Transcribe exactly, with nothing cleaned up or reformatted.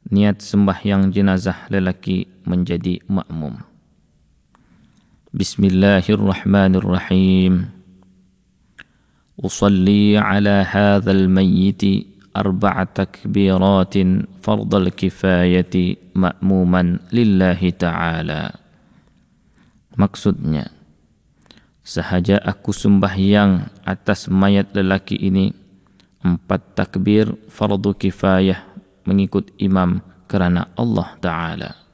niat sembahyang jenazah lelaki menjadi makmum. Bismillahirrahmanirrahim. Usalli ala hadzal mayyiti arba'a takbiratin fardal kifayati ma'muman lillahi ta'ala. Maksudnya, sahaja aku sembahyang atas mayat lelaki ini empat takbir fardu kifayah mengikut imam kerana Allah Ta'ala.